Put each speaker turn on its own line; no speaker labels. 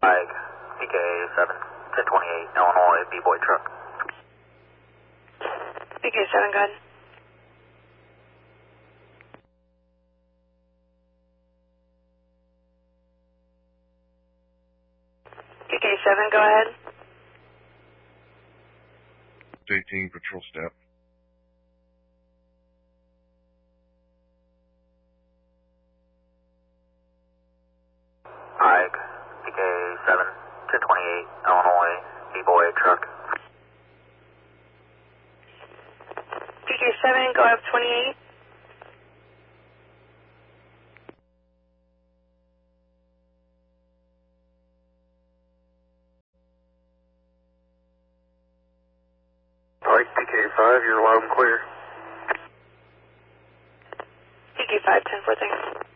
Ike, PK7, 1028, Illinois, B-Boy truck.
PK7, go ahead. PK7, go ahead.
18 patrol step.
Ike, PK7, 1028, Illinois, B-Boy truck.
PK7, go up 28.
Ike, PK5, you're loud and clear.
PK5, 10-4, thanks.